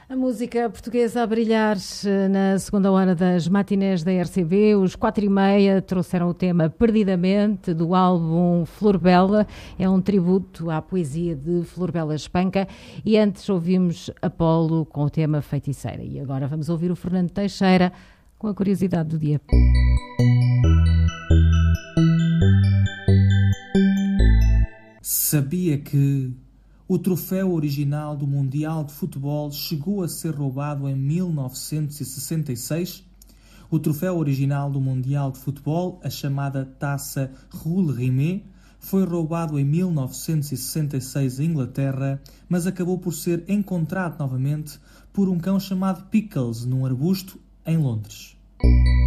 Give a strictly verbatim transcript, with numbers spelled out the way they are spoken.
A música portuguesa a brilhar na segunda hora das matinés da R C B. Os quatro e meia trouxeram o tema Perdidamente, do álbum Flor Bela. É um tributo à poesia de Flor Bela Espanca. E antes ouvimos Apolo com o tema Feiticeira. E agora vamos ouvir o Fernando Teixeira com a curiosidade do dia. Sabia que o troféu original do Mundial de Futebol chegou a ser roubado em mil novecentos e sessenta e seis? O troféu original do Mundial de Futebol, a chamada Taça Jules Rimet, foi roubado em mil novecentos e sessenta e seis em Inglaterra, mas acabou por ser encontrado novamente por um cão chamado Pickles num arbusto em Londres.